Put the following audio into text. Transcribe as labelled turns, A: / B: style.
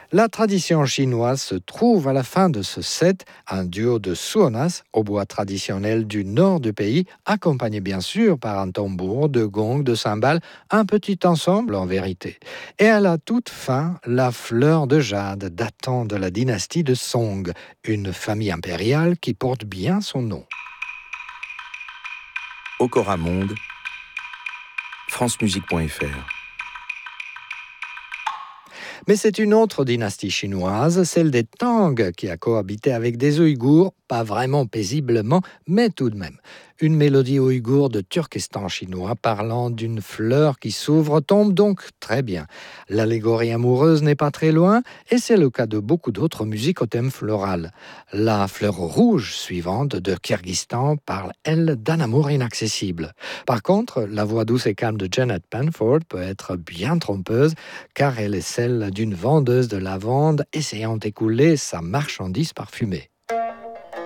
A: La tradition chinoise se trouve à la fin de ce set, un duo de suonas, au bois traditionnel du nord du pays, accompagné bien sûr par un tambour, de gong, de cymbales, un petit ensemble en vérité. Et à la toute fin, la fleur de jade datant de la dynastie de Song, une famille impériale qui porte bien son nom.
B: Okora Monde, francemusique.fr.
A: Mais c'est une autre dynastie chinoise, celle des Tang, qui a cohabité avec des Ouïghours, pas vraiment paisiblement, mais tout de même. Une mélodie ouïghour de Turkestan chinois parlant d'une fleur qui s'ouvre tombe donc très bien. L'allégorie amoureuse n'est pas très loin, et c'est le cas de beaucoup d'autres musiques au thème floral. La fleur rouge suivante de Kyrgyzstan parle, elle, d'un amour inaccessible. Par contre, la voix douce et calme de Janet Penford peut être bien trompeuse, car elle est celle d'une vendeuse de lavande essayant d'écouler sa marchandise parfumée.